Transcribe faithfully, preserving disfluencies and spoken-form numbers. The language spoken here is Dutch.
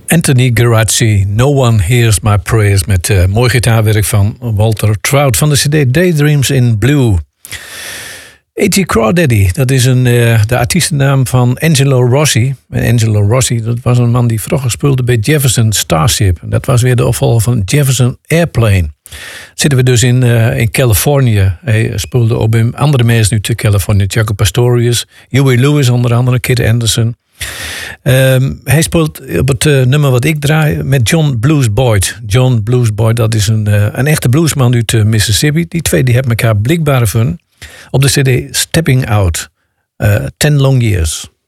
Anthony Geraci, No One Hears My Prayers... met uh, mooi gitaarwerk van Walter Trout van de cd Daydreams in Blue. A T Crawdaddy, dat is een, uh, de artiestennaam van Angelo Rossi. En Angelo Rossi, dat was een man die vroeger speelde bij Jefferson Starship. Dat was weer de opvolger van Jefferson Airplane. Zitten we dus in, uh, in Californië. Hij speelde ook bij andere mensen nu te Californië. Jaco Pastorius, Huey Lewis onder andere, Kid Anderson. Um, hij speelt op het uh, nummer wat ik draai met John Blues Boyd. John Blues Boyd, dat is een, uh, een echte bluesman uit uh, Mississippi. Die twee die hebben elkaar blijkbaar gevonden op de cd Stepping Out. Uh, Ten Long Years.